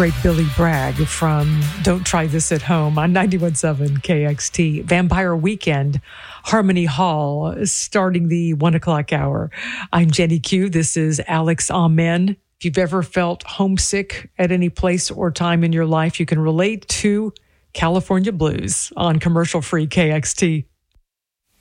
great Billy Bragg from Don't Try This at Home on 91.7 KXT. Vampire Weekend, Harmony Hall, starting the 1 o'clock hour. I'm Jenny Q. This is Alex Amen. If you've ever felt homesick at any place or time in your life, you can relate to California Blues on commercial-free KXT.